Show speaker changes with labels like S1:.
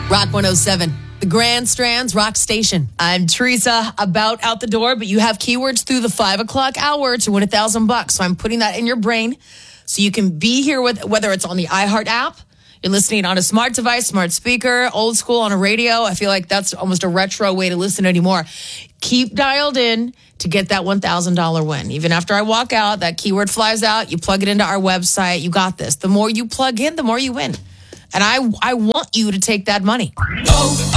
S1: Rock 107, the Grand Strands Rock Station. I'm Teresa, about out the door, but you have keywords through the 5 o'clock hour to win $1,000. So I'm putting that in your brain so you can be here with, whether it's on the iHeart app, you're listening on a smart device, smart speaker, old school on a radio. I feel like that's almost a retro way to listen anymore. Keep dialed in to get that $1,000 win. Even after I walk out, that keyword flies out, you plug it into our website. You got this. The more you plug in, the more you win. And I want you to take that money.
S2: Oh,